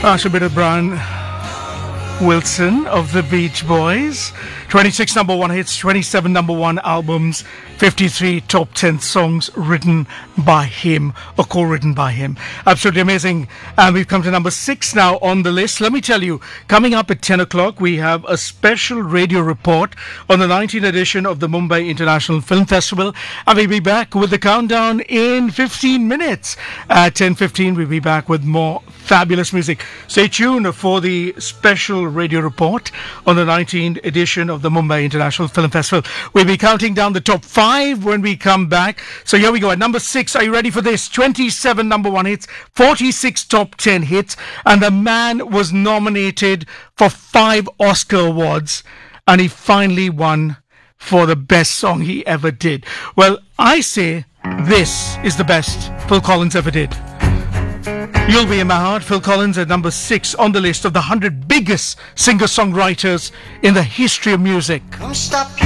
Asha Brown Wilson of the Beach Boys. 26 number one hits, 27 number one albums, 53 top 10 songs written by him or co-written by him. Absolutely amazing. And we've come to number 6 now on the list. Let me tell you, coming up at 10 o'clock, we have a special radio report on the 19th edition of the Mumbai International Film Festival. And we'll be back with the countdown in 15 minutes. At 10:15, we'll be back with more fabulous music. Stay tuned for the special radio report on the 19th edition of the Mumbai International Film Festival. We'll be counting down the top 5 when we come back. So here we go. At number 6, are you ready for this? 27 number 1 hits, 46 top 10 hits, and the man was nominated for 5 Oscar awards, and he finally won for the best song he ever did. Well, I say this is the best Phil Collins ever did. You'll Be in My Heart, Phil Collins at number 6 on the list of the 100 biggest singer-songwriters in the history of music.